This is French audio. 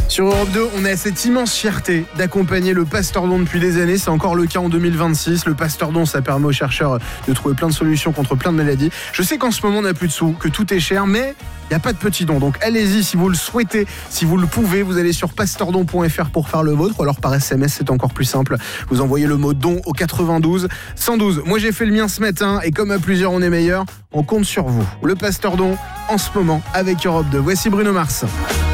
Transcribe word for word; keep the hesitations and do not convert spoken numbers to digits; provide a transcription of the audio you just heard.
Sur Europe deux, on a cette immense fierté d'accompagner le Pasteur Don depuis des années. C'est encore le cas en deux mille vingt-six. Le Pasteur Don, ça permet aux chercheurs de trouver plein de solutions contre plein de maladies. Je sais qu'en ce moment, on n'a plus de sous, que tout est cher, mais il n'y a pas de petits dons. Donc allez-y si vous le souhaitez, si vous le pouvez. Vous allez sur pasteurdon point f r pour faire le vôtre. Ou alors par S M S, c'est encore plus simple. Vous envoyez le mot don au quatre-vingt-douze cent douze. Moi, j'ai fait le mien ce matin. Et comme à plusieurs, on est meilleur, on compte sur vous. Le Pasteur Don, en ce moment, avec Europe deux. Voici Bruno Mars.